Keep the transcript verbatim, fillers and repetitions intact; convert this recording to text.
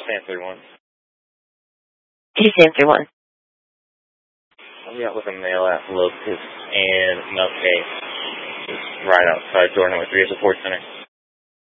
Stanford one. Hey, Stanford one. I'll be out with a mail at Locust and Milkgate. Just right outside door number three of the Support Center.